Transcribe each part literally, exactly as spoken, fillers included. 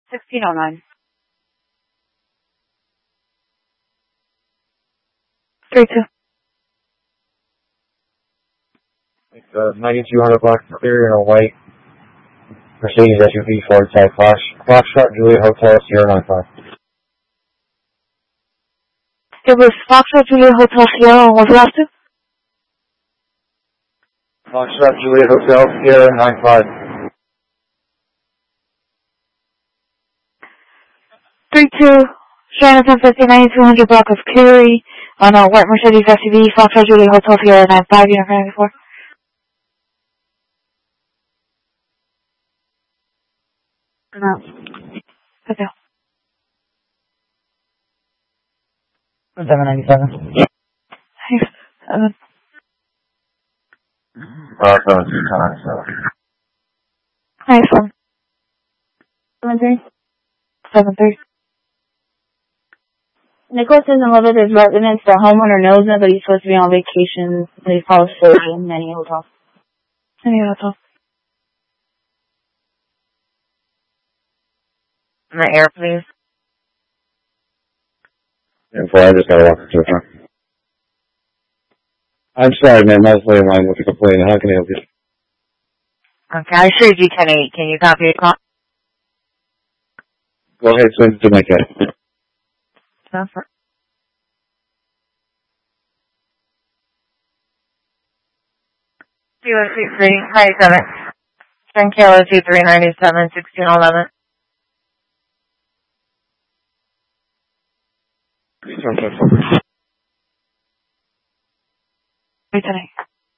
sixteen oh nine. three two. It's uh, ninety-two hundred block exterior in a white Mercedes S U V Ford type Fox, Foxtrot Juliet Hotel Sierra nine five. It was Foxtrot Juliet Hotel Sierra, and what's the last two? Foxtrot Juliet Hotel Sierra nine five. three two, Shannon ten fifty, ninety-two hundred block of Cary, on a white Mercedes S U V, Foxtrot Juliet Hotel Sierra nine five, unit ninety-four. No. Okay. seven ninety-seven. Seven. Uh, seven ninety-seven. Nice one. Seven three. Seven three. Nicholas doesn't live at his residence. The homeowner knows it, but he's supposed to be on vacation. He follows thirty in many hotels. Any hotel. In the air, please. Yeah, before I just gotta walk into a truck. I'm sorry, man. I was laying in line with a complaint. How can I help you? Okay, I sure G ten eight. Can you copy a call? Go ahead, send it to my cat. Suffer. two oh two three ninety-seven. Ten Kilo two three ninety-seven, sixteen eleven. Wait today.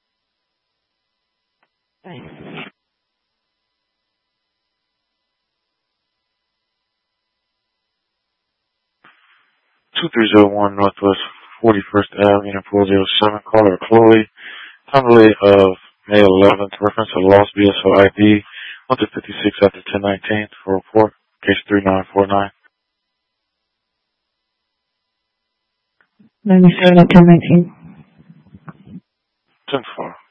two three zero one Northwest forty-first Avenue, Unit four oh seven. Caller Chloe. Time delay of May eleventh. Reference to lost B S O I D. one to fifty-six after ten nineteen for report. Case three nine four nine. ninety-seven at ten nineteen. ten four.